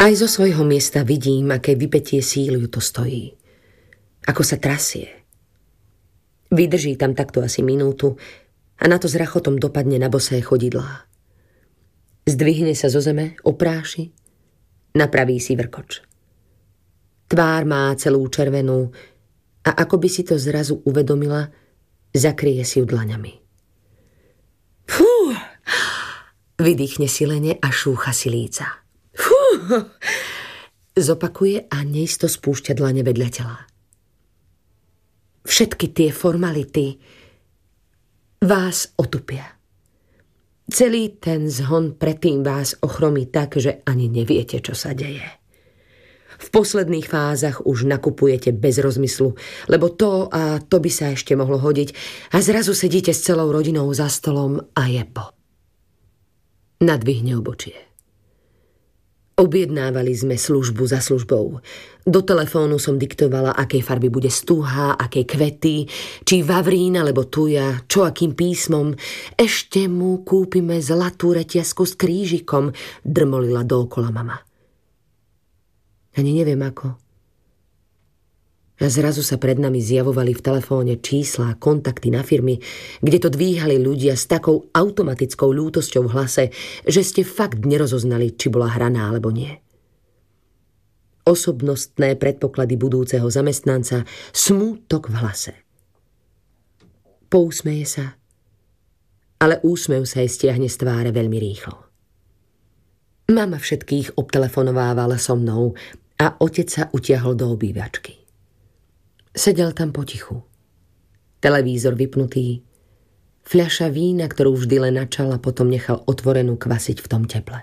Aj zo svojho miesta vidím, aké vypätie síly ju to stojí. Ako sa trasie. Vydrží tam takto asi minútu a na to s rachotom dopadne na bosé chodidlá. Zdvihne sa zo zeme, opráši, napraví si vrkoč. Tvár má celú červenú a ako by si to zrazu uvedomila, zakrie si ju dlaňami. Fú! Vydýchne silene a šúcha si líca. Fú! Zopakuje a neisto spúšťa dlane vedľa tela. Všetky tie formality vás otupia. Celý ten zhon predtým vás ochromí tak, že ani neviete, čo sa deje. V posledných fázach už nakupujete bez rozmyslu, lebo to a to by sa ešte mohlo hodiť a zrazu sedíte s celou rodinou za stolom a je po. Nadvihne obočie. Objednávali sme službu za službou. Do telefónu som diktovala, akej farby bude stúha, aké kvety, či vavrín alebo tuja, čo akým písmom. Ešte mu kúpime zlatú reťazku s krížikom, drmolila dookola mama. Ani neviem ako. A zrazu sa pred nami zjavovali v telefóne čísla, kontakty na firmy, kde to dvíhali ľudia s takou automatickou ľútosťou v hlase, že ste fakt nerozoznali, či bola hraná alebo nie. Osobnostné predpoklady budúceho zamestnanca, smútok v hlase. Pousmeje sa, ale úsmev sa jej stiahne z tváre veľmi rýchlo. Mama všetkých obtelefonovávala so mnou a otec sa utiahol do obývačky. Sedel tam potichu. Televízor vypnutý. Fľaša vína, ktorú vždy len načal a potom nechal otvorenú kvasiť v tom teple.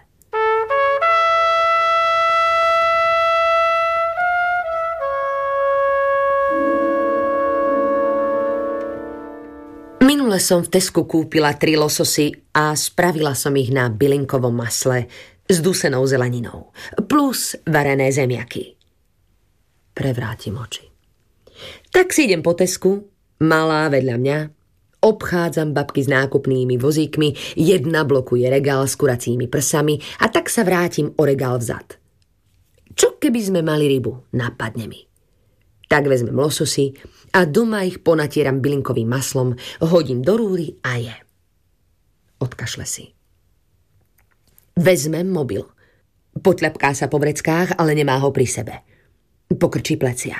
Minule som v Tesku kúpila 3 lososy a spravila som ich na bylinkovom masle s dusenou zeleninou. Plus varené zemiaky. Prevrátim oči. Tak si idem po Tesku, malá vedľa mňa, obchádzam babky s nákupnými vozíkmi, jedna blokuje regál s kuracími prsami a tak sa vrátim o regál vzad. Čo keby sme mali rybu, napadne mi. Tak vezmem lososy a doma ich ponatieram bylinkovým maslom, hodím do rúry a je. Odkašle si. Vezmem mobil. Potľapká sa po vreckách, ale nemá ho pri sebe. Pokrčí plecia.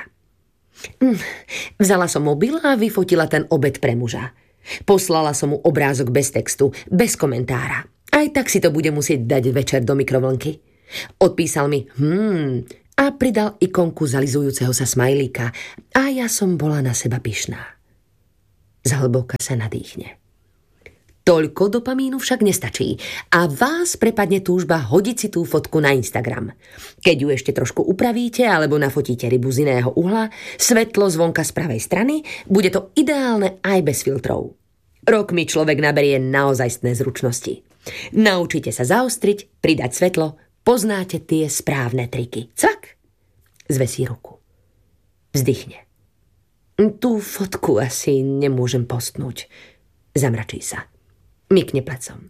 Vzala som mobil a vyfotila ten obed pre muža. Poslala som mu obrázok bez textu, bez komentára. Aj tak si to bude musieť dať večer do mikrovlnky. Odpísal mi a pridal ikonku zalizujúceho sa smajlíka a ja som bola na seba pyšná. Zhlboka sa nadýchne. Toľko dopamínu však nestačí a vás prepadne túžba hodiť si tú fotku na Instagram. Keď ju ešte trošku upravíte alebo nafotíte rybu z iného uhla, svetlo zvonka z pravej strany, bude to ideálne aj bez filtrov. Rokmi človek naberie naozajstné zručnosti. Naučite sa zaostriť, pridať svetlo, poznáte tie správne triky. Cvak! Zvesí ruku. Vzdychne. Tú fotku asi nemôžem postnúť. Zamračí sa. Mykne plecom.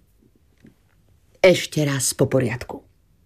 Ešte raz po poriadku.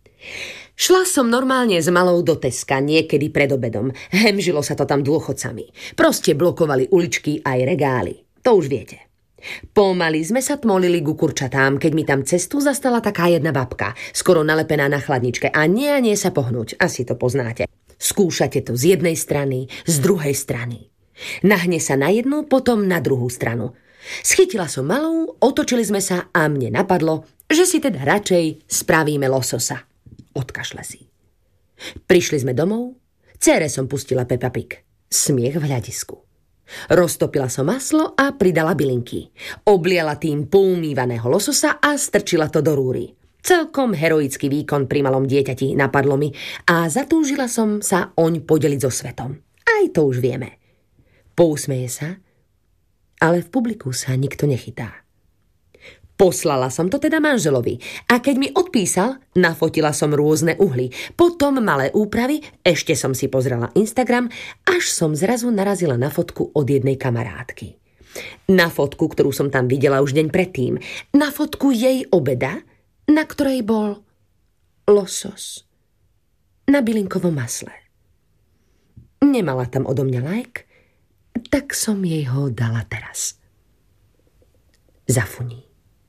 Šla som normálne s malou do Teska niekedy pred obedom. Hemžilo sa to tam dôchodcami. Proste blokovali uličky aj regály. To už viete. Pomaly sme sa tmolili ku kurčatám, keď mi tam cestu zastala taká jedna babka, skoro nalepená na chladničke a nie sa pohnúť. Asi to poznáte. Skúšate to z jednej strany, z druhej strany. Nahne sa na jednu, potom na druhú stranu. Schytila som malú, otočili sme sa a mne napadlo, že si teda radšej spravíme lososa. Odkašle si. Prišli sme domov, dcére som pustila Peppa Pig. Smiech v hľadisku. Roztopila som maslo a pridala bylinky. Obliala tým poumývaného lososa a strčila to do rúry. Celkom heroický výkon pri malom dieťati, napadlo mi a zatúžila som sa oň podeliť so svetom. Aj to už vieme. Pousmeje sa, ale v publiku sa nikto nechytá. Poslala som to teda manželovi a keď mi odpísal, nafotila som rôzne uhly, potom malé úpravy, ešte som si pozrela Instagram, až som zrazu narazila na fotku od jednej kamarátky. Na fotku, ktorú som tam videla už deň predtým. Na fotku jej obeda, na ktorej bol losos. na bylinkovom masle. Nemala tam odo mňa like, tak som jej ho dala teraz. Zafuní.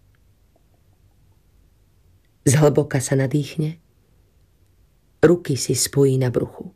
Zhlboka sa nadýchne, ruky si spojí na bruchu.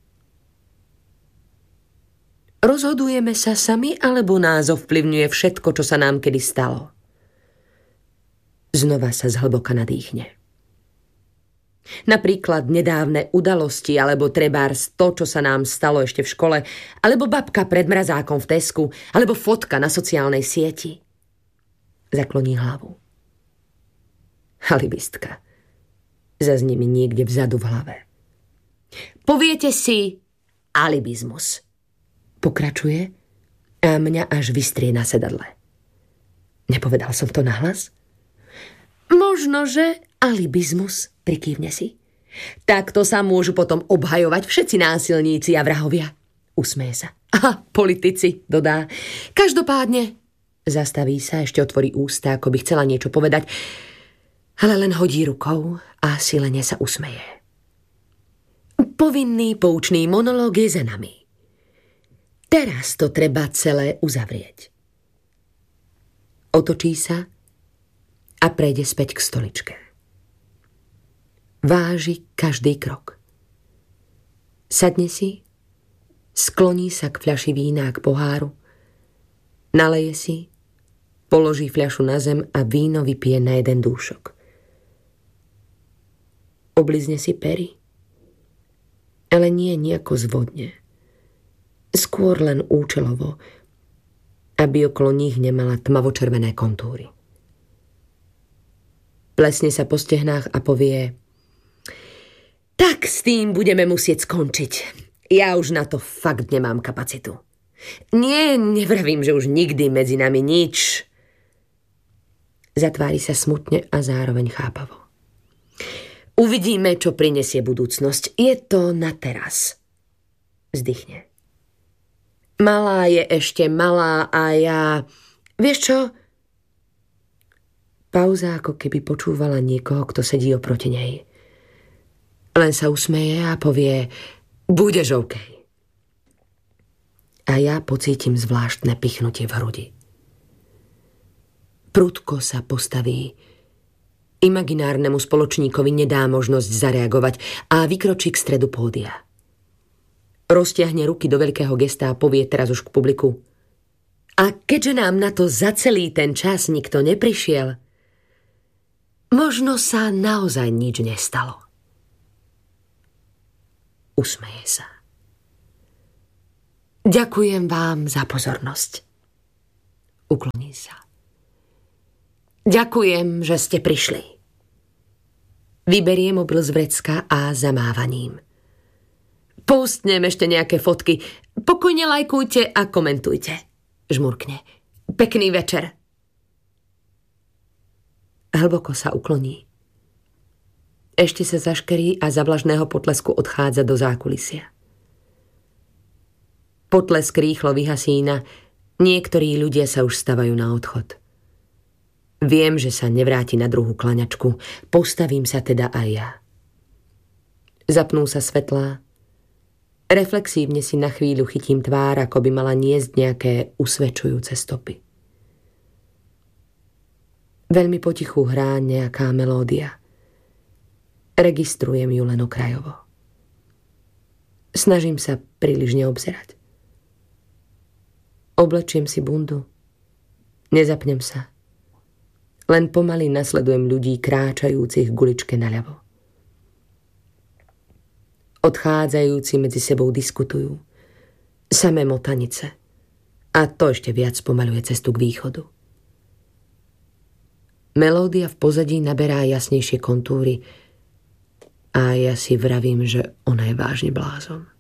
Rozhodujeme sa sami, alebo nás ovplyvňuje všetko, čo sa nám kedy stalo? Znova sa zhlboka nadýchne. Napríklad nedávne udalosti, alebo trebárs to, čo sa nám stalo ešte v škole, alebo babka pred mrazákom v Tesku, alebo fotka na sociálnej sieti. Zakloní hlavu. Alibistka. Zaznie mi niekde vzadu v hlave. Poviete si alibizmus. Pokračuje a mňa až vystrie na sedadle. Nepovedal som to nahlas? Možno, že alibizmus, prikývne si. Takto sa môžu potom obhajovať všetci násilníci a vrahovia. Usmeje sa. Aha, politici, dodá. Každopádne, zastaví sa, ešte otvorí ústa, ako by chcela niečo povedať, ale len hodí rukou a silene sa usmeje. Povinný poučný monológ je za nami. Teraz to treba celé uzavrieť. Otočí sa a prejde späť k stoličke. Váži každý krok. Sadne si, skloní sa k fľaši vína a k poháru, naleje si, položí fľašu na zem a víno vypije na jeden dúšok. Oblizne si pery, ale nie nejako zvodne. Skôr len účelovo, aby okolo nich nemala tmavočervené kontúry. Plesne sa po stehnách a povie: tak s tým budeme musieť skončiť. Ja už na to fakt nemám kapacitu. Nie, nevravím, že už nikdy medzi nami nič. Zatvári sa smutne a zároveň chápavo. Uvidíme, čo prinesie budúcnosť. Je to na teraz. Vzdychne. Malá je ešte malá a ja... Vieš čo? Pauza, ako keby počúvala niekoho, kto sedí oproti nej. Len sa usmeje a povie: budeš OK. A ja pocítim zvláštne pichnutie v hrudi. Prudko sa postaví. Imaginárnemu spoločníkovi nedá možnosť zareagovať a vykročí k stredu pódia. Roztiahne ruky do veľkého gesta a povie teraz už k publiku: a keďže nám na to za celý ten čas nikto neprišiel, možno sa naozaj nič nestalo. Usmeje sa. Ďakujem vám za pozornosť. Ukloní sa. Ďakujem, že ste prišli. Vyberie mobil z vrecka a zamávaním. Postnem ešte nejaké fotky. Pokojne lajkujte a komentujte. Žmurkne. Pekný večer. Hlboko sa ukloní. Ešte sa zaškerí a za vlažného potlesku odchádza do zákulisia. Potlesk rýchlo vyhasína. Niektorí ľudia sa už stavajú na odchod. Viem, že sa nevráti na druhú klaňačku. Postavím sa teda aj ja. Zapnú sa svetlá. Reflexívne si na chvíľu chytím tvár, ako by mala niesť nejaké usvedčujúce stopy. Veľmi potichu hrá nejaká melódia. Registrujem ju len okrajovo. Snažím sa príliš neobzerať. Oblečiem si bundu. Nezapnem sa. Len pomaly nasledujem ľudí kráčajúcich k uličke naľavo. Odchádzajúci medzi sebou diskutujú. Samé motanice. A to ešte viac spomaľuje cestu k východu. Melódia v pozadí naberá jasnejšie kontúry a ja si vravím, že ona je vážne blázon.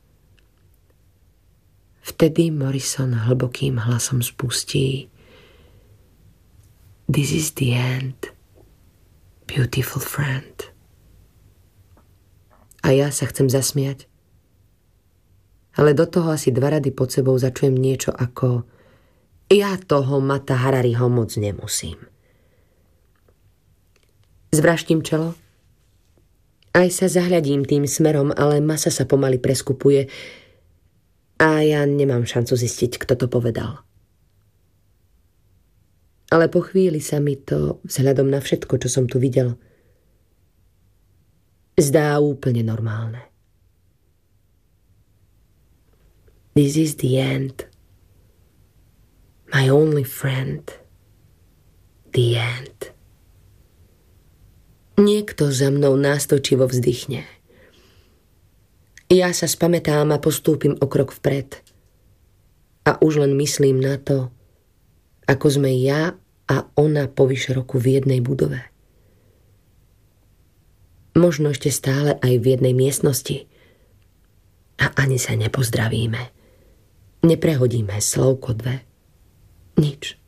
Vtedy Morrison hlbokým hlasom spustí: This is the end, beautiful friend. A ja sa chcem zasmiať. Ale do toho asi 2 rady pod sebou začujem niečo ako: ja toho Mata Harariho moc nemusím. Zvraštím čelo Aj sa zahľadím tým smerom, ale masa sa pomaly preskupuje a ja nemám šancu zistiť, kto to povedal. Ale po chvíli sa mi to, vzhľadom na všetko, čo som tu videl, zdá úplne normálne. This is the end. My only friend. The end. Niekto za mnou nástočivo vzdychne. Ja sa spamätám a postúpim o krok vpred. A už len myslím na to, ako sme ja a ona po vyše roku v jednej budove. Možno ešte stále aj v jednej miestnosti. A ani sa nepozdravíme. Neprehodíme slovko dve. Nič.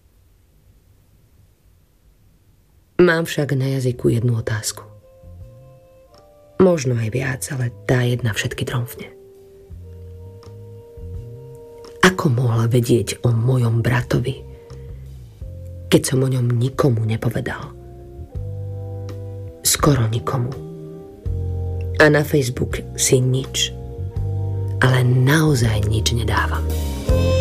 Mám však na jazyku jednu otázku. Možno aj viac, ale tá jedna všetky tromfne. Ako mohla vedieť o mojom bratovi, keď som o ňom nikomu nepovedal? Skoro nikomu. A na Facebook si nič, ale naozaj nič nedávam.